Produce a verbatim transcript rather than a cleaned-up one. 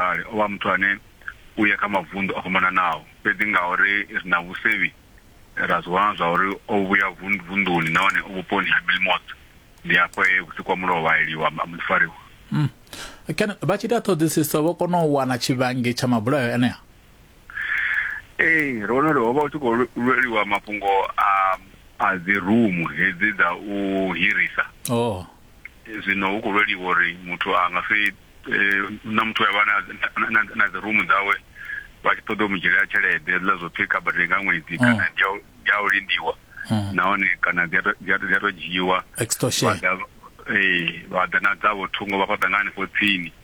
kale o vha muthu ane u ya kha mavunḓu o fhambananaho fhedzi ngauri ri na vhusevhi ra zwi wana zwa uri o vhuya vunḓuni nahone o vhuponi ha Milmot ndi afho e vhusiku ha mulovha vhaeliwa amufariwa. Kana vha tshi ita ṱhoḓisiso vho kona u wana tshivhangi tsha mabulayo enea? Ee, ro vhona uri ho vha hu tshi khou lweliwa mafhungo a a dzi rumu hedzi dza u hirisa. Oh. Zwino hu khou lweliwa uri muthu a nga si na muthu ya vha na dzi rumu dzawe vha tshi ṱoḓa u mu dzhiela tshelede ḽa zwo pfhi kha badeli nga ṅwedzi kana ya u lindiwa nahone kana dzi a to dzhiiwa extortion. Ee, vha ḓa na dzavho thungo vha fhaṱa nga hanefho tsini